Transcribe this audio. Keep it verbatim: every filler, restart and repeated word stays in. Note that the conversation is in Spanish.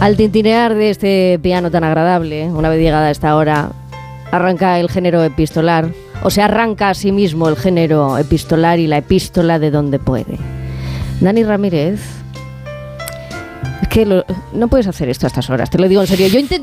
Al tintinear de este piano tan agradable, una vez llegada a esta hora, arranca el género epistolar, o se arranca a sí mismo el género epistolar y la epístola de donde puede. Dani Ramírez, es que lo, no puedes hacer esto a estas horas, te lo digo en serio. Yo intento